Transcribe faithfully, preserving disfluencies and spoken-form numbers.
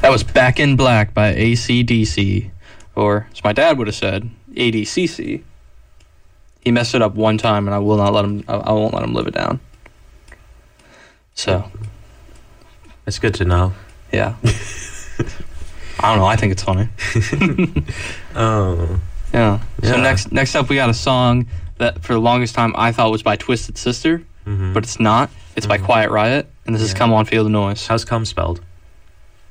That was Back in Black by A C D C, or as my dad would have said, A D C C. He messed it up one time, and I will not let him. I, I won't let him live it down. So, it's good to know. Yeah. I don't know. I think it's funny. Oh. Yeah. So Yeah. next, next up, we got a song that for the longest time I thought was by Twisted Sister, Mm-hmm. but it's not. It's by Mhm. Quiet Riot, and this is Yeah. "Come On, Feel the Noise." How's cum spelled?